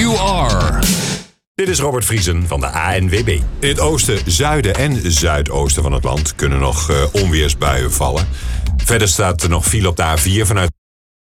you are. Dit is Robert Vriesen van de ANWB. In het oosten, zuiden en zuidoosten van het land kunnen nog onweersbuien vallen. Verder staat er nog file op de A4 vanuit